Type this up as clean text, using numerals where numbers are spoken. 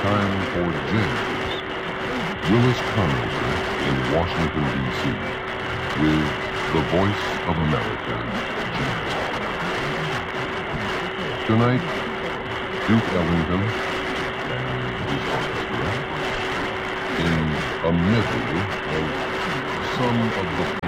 time for James, Willis Conrad in Washington, D.C., with the Voice of America, James. Tonight, Duke Ellington and his orchestra in a medley of some of the